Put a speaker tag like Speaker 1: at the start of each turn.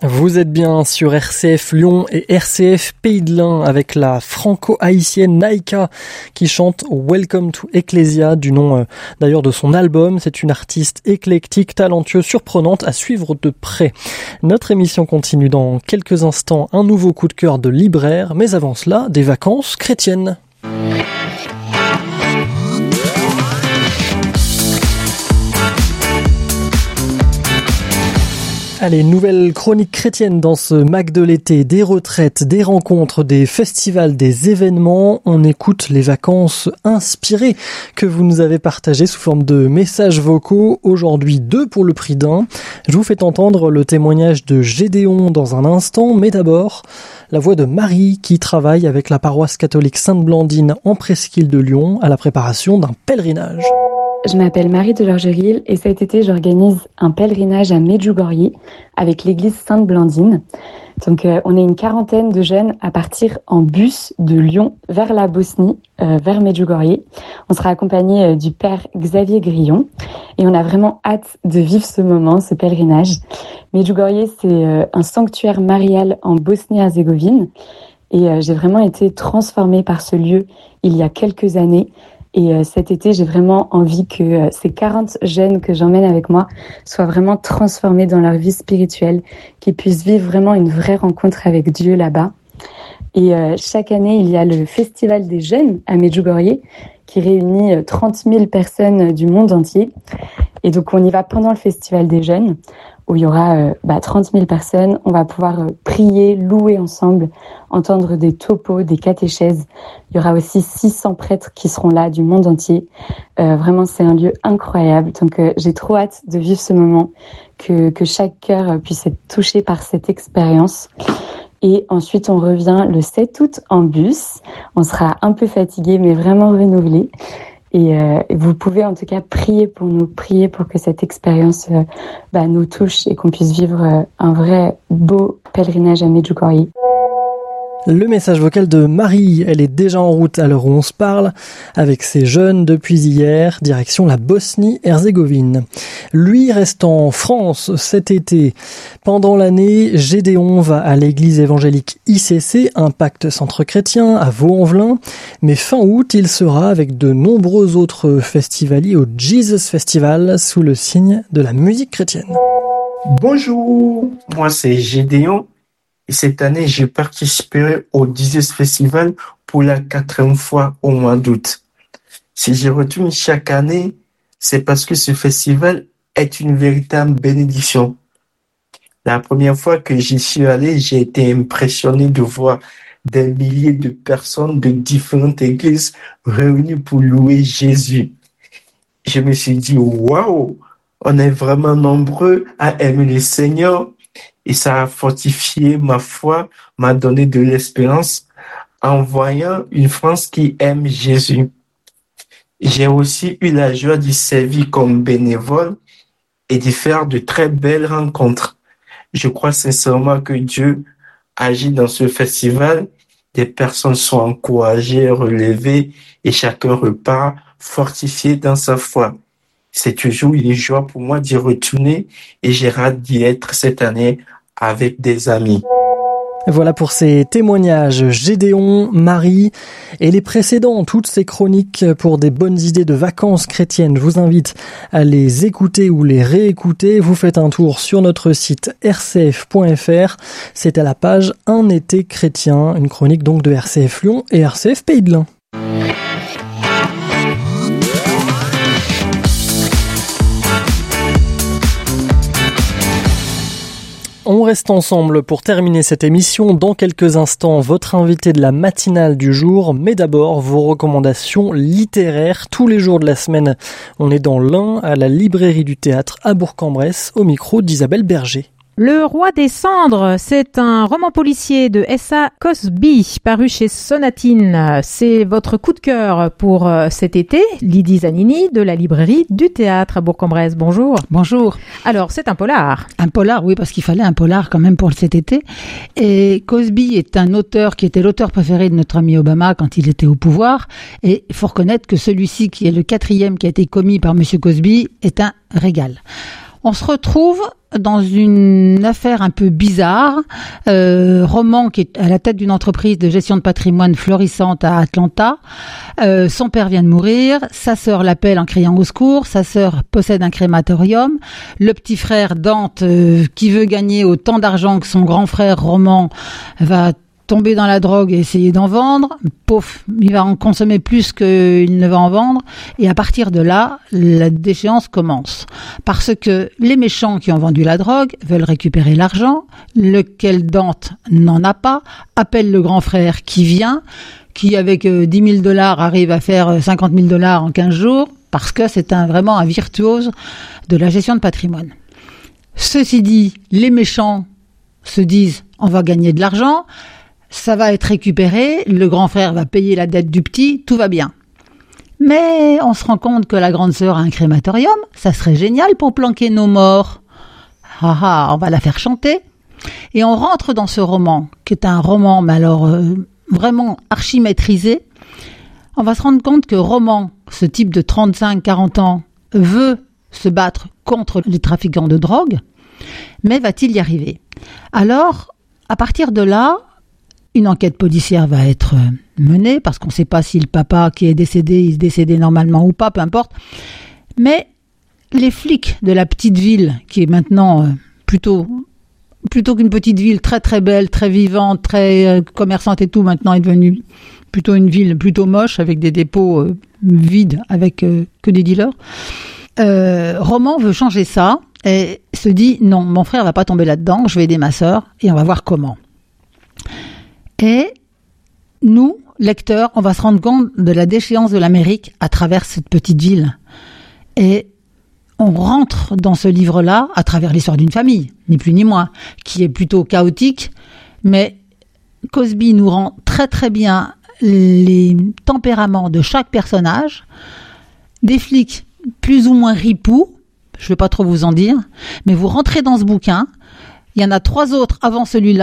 Speaker 1: Vous êtes bien sur RCF Lyon et RCF Pays de l'Ain avec la franco-haïtienne Naïka qui chante Welcome to Ecclesia, du nom d'ailleurs de son album. C'est une artiste éclectique, talentueuse, surprenante à suivre de près. Notre émission continue dans quelques instants, un nouveau coup de cœur de libraire, mais avant cela, des vacances chrétiennes. Allez, nouvelle chronique chrétienne dans ce Mac de l'été, des retraites, des rencontres, des festivals, des événements. On écoute les vacances inspirées que vous nous avez partagées sous forme de messages vocaux. Aujourd'hui, 2 pour le prix d'un. Je vous fais entendre le témoignage de Gédéon dans un instant, mais d'abord, la voix de Marie qui travaille avec la paroisse catholique Sainte-Blandine en Presqu'île de Lyon à la préparation d'un pèlerinage.
Speaker 2: Je m'appelle Marie de Lorgeril et cet été, j'organise un pèlerinage à Medjugorje avec l'église Sainte-Blandine. Donc, on est une quarantaine de jeunes à partir en bus de Lyon vers la Bosnie, vers Medjugorje. On sera accompagné du père Xavier Grillon et on a vraiment hâte de vivre ce moment, ce pèlerinage. Medjugorje, c'est un sanctuaire marial en Bosnie-Herzégovine et j'ai vraiment été transformée par ce lieu il y a quelques années. Et cet été, j'ai vraiment envie que ces 40 jeunes que j'emmène avec moi soient vraiment transformés dans leur vie spirituelle, qu'ils puissent vivre vraiment une vraie rencontre avec Dieu là-bas. Et chaque année, il y a le Festival des jeunes à Medjugorje qui réunit 30 000 personnes du monde entier. Et donc, on y va pendant le Festival des jeunes où il y aura 30 000 personnes. On va pouvoir prier, louer ensemble, entendre des topos, des catéchèses. Il y aura aussi 600 prêtres qui seront là du monde entier. Vraiment, c'est un lieu incroyable. Donc, j'ai trop hâte de vivre ce moment, que chaque cœur puisse être touché par cette expérience. Et ensuite, on revient le 7 août en bus. On sera un peu fatigué, mais vraiment renouvelé. Et vous pouvez en tout cas prier pour que cette expérience nous touche et qu'on puisse vivre un vrai beau pèlerinage à Medjugorje.
Speaker 1: Le message vocal de Marie, elle est déjà en route à l'heure où on se parle, avec ses jeunes depuis hier, direction la Bosnie-Herzégovine. Lui reste en France cet été. Pendant l'année, Gédéon va à l'église évangélique ICC, Impact Centre Chrétien, à Vaux-en-Velin. Mais fin août, il sera avec de nombreux autres festivaliers au Jesus Festival, sous le signe de la musique chrétienne.
Speaker 3: Bonjour, moi c'est Gédéon. Et cette année, j'ai participé au Jesus Festival pour la 4e fois au mois d'août. Si j'y retourne chaque année, c'est parce que ce festival est une véritable bénédiction. La première fois que j'y suis allé, j'ai été impressionné de voir des milliers de personnes de différentes églises réunies pour louer Jésus. Je me suis dit, waouh, on est vraiment nombreux à aimer le Seigneur. Et ça a fortifié ma foi, m'a donné de l'espérance en voyant une France qui aime Jésus. J'ai aussi eu la joie d'y servir comme bénévole et d'y faire de très belles rencontres. Je crois sincèrement que Dieu agit dans ce festival. Des personnes sont encouragées, relevées et chacun repart fortifié dans sa foi. C'est toujours une joie pour moi d'y retourner et j'ai hâte d'y être cette année avec des amis.
Speaker 1: Voilà pour ces témoignages, Gédéon, Marie et les précédents, toutes ces chroniques pour des bonnes idées de vacances chrétiennes. Je vous invite à les écouter ou les réécouter. Vous faites un tour sur notre site rcf.fr. C'est à la page Un été chrétien, une chronique donc de RCF Lyon et RCF Pays de l'Ain. On reste ensemble pour terminer cette émission. Dans quelques instants, votre invité de la matinale du jour, mais d'abord vos recommandations littéraires. Tous les jours de la semaine, on est dans l'Ain, à la librairie du théâtre à Bourg-en-Bresse, au micro d'Isabelle Berger.
Speaker 4: Le Roi des Cendres, c'est un roman policier de S.A. Cosby, paru chez Sonatine. C'est votre coup de cœur pour cet été, Lydie Zanini, de la librairie du théâtre à Bourg-en-Bresse. Bonjour.
Speaker 5: Bonjour.
Speaker 4: Alors, c'est un polar.
Speaker 5: Un polar, oui, parce qu'il fallait un polar quand même pour cet été. Et Cosby est un auteur qui était l'auteur préféré de notre ami Obama quand il était au pouvoir. Et il faut reconnaître que celui-ci, qui est le 4e qui a été commis par Monsieur Cosby, est un régal. On se retrouve dans une affaire un peu bizarre. Roman, qui est à la tête d'une entreprise de gestion de patrimoine florissante à Atlanta, son père vient de mourir, sa sœur l'appelle en criant au secours, sa sœur possède un crématorium, le petit frère Dante, qui veut gagner autant d'argent que son grand frère Roman, va tomber dans la drogue et essayer d'en vendre. Pouf, il va en consommer plus qu'il ne va en vendre. Et à partir de là, la déchéance commence. Parce que les méchants qui ont vendu la drogue veulent récupérer l'argent, lequel Dante n'en a pas, appelle le grand frère qui vient, qui avec 10 000 $ arrive à faire 50 000 $ en 15 jours, parce que c'est vraiment un virtuose de la gestion de patrimoine. Ceci dit, les méchants se disent « on va gagner de l'argent », ça va être récupéré, le grand frère va payer la dette du petit, tout va bien. Mais on se rend compte que la grande sœur a un crématorium, ça serait génial pour planquer nos morts. On va la faire chanter. Et on rentre dans ce roman, qui est un roman, mais alors vraiment archi-maîtrisé. On va se rendre compte que Roman, ce type de 35-40 ans, veut se battre contre les trafiquants de drogue, mais va-t-il y arriver? Alors, à partir de là, une enquête policière va être menée, parce qu'on ne sait pas si le papa qui est décédé, il est décédé normalement ou pas, peu importe. Mais les flics de la petite ville, qui est maintenant plutôt qu'une petite ville très très belle, très vivante, très commerçante et tout, maintenant est devenue plutôt une ville plutôt moche, avec des dépôts vides, avec que des dealers. Roman veut changer ça, et se dit, non, mon frère va pas tomber là-dedans, je vais aider ma sœur, et on va voir comment. Et nous, lecteurs, on va se rendre compte de la déchéance de l'Amérique à travers cette petite ville. Et on rentre dans ce livre-là à travers l'histoire d'une famille, ni plus ni moins, qui est plutôt chaotique, mais Cosby nous rend très très bien les tempéraments de chaque personnage, des flics plus ou moins ripoux, je ne vais pas trop vous en dire, mais vous rentrez dans ce bouquin, il y en a 3 autres avant celui-là,